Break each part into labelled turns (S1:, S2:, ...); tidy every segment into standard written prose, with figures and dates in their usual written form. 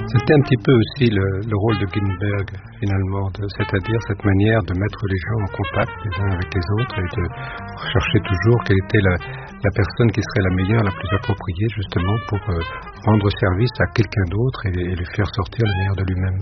S1: C'était un petit peu aussi le rôle de Ginsberg, finalement, c'est-à-dire cette manière de mettre les gens en contact les uns avec les autres et de rechercher toujours quelle était la personne qui serait la meilleure, la plus appropriée, justement, pour rendre service à quelqu'un d'autre et lui faire sortir le meilleur de lui-même.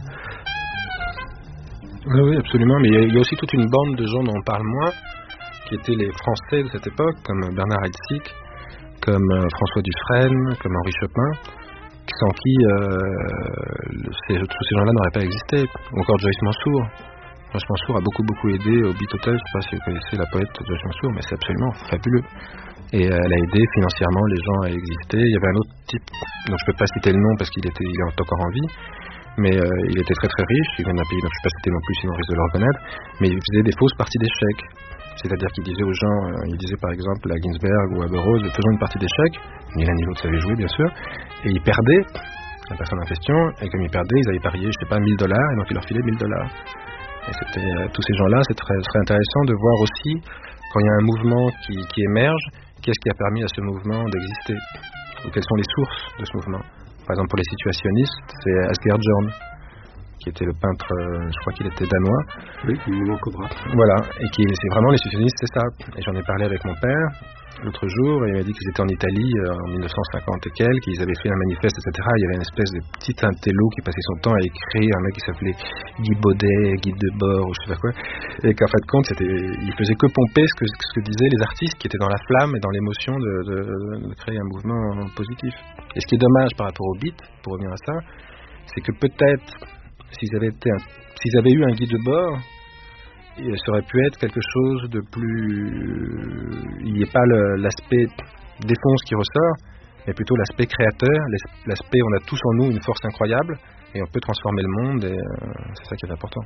S2: Oui, absolument, mais il y a aussi toute une bande de gens dont on parle moins, qui étaient les Français de cette époque, comme Bernard Heidsieck, comme François Dufresne, comme Henri Chopin, sans qui tous ces gens-là n'auraient pas existé. Ou encore Joyce Mansour. Joyce Mansour a beaucoup aidé au Beat Hotel. Je ne sais pas si vous connaissez la poète Joyce Mansour, mais c'est absolument fabuleux. Et elle a aidé financièrement les gens à exister. Il y avait un autre type, dont je ne peux pas citer le nom parce qu'il est encore en vie, mais il était très riche. Il vient d'un pays dont je ne peux pas citer non plus, sinon on risque de le reconnaître. Mais il faisait des fausses parties d'échecs. C'est-à-dire qu'il disait aux gens, il disait par exemple à Ginsberg ou à Burroughs, faisons une partie d'échecs, ni l'un ni l'autre savait jouer bien sûr, et ils perdaient, la personne en question, et comme ils perdaient, ils avaient parié, je sais pas, $1000, et donc il leur filait $1000. Et c'était, tous ces gens-là, ce serait intéressant de voir aussi, quand il y a un mouvement qui émerge, qu'est-ce qui a permis à ce mouvement d'exister, ou quelles sont les sources de ce mouvement. Par exemple pour les situationnistes, c'est Asger Jorn, qui était le peintre, je crois qu'il était danois.
S1: Oui, le mouvement Cobra.
S2: Voilà, et c'est vraiment les situationnistes, c'est ça. Et j'en ai parlé avec mon père l'autre jour, et il m'a dit qu'ils étaient en Italie en 1950 et quelques, qu'ils avaient fait un manifeste, etc. Il y avait une espèce de petit intello qui passait son temps à écrire, un mec qui s'appelait Guy Baudet, Guy Debord, ou je sais pas quoi, et qu'en fait de compte, il faisait que pomper ce que disaient les artistes qui étaient dans la flamme et dans l'émotion de créer un mouvement positif. Et ce qui est dommage par rapport au beat, pour revenir à ça, c'est que peut-être s'ils avaient eu un Guy Debord, ça aurait pu être quelque chose de plus... Il n'y ait pas l'aspect défonce qui ressort, mais plutôt l'aspect créateur, l'aspect on a tous en nous une force incroyable, et on peut transformer le monde, et c'est ça qui est important.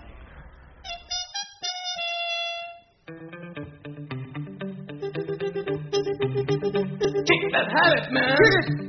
S3: Keep that habit, man.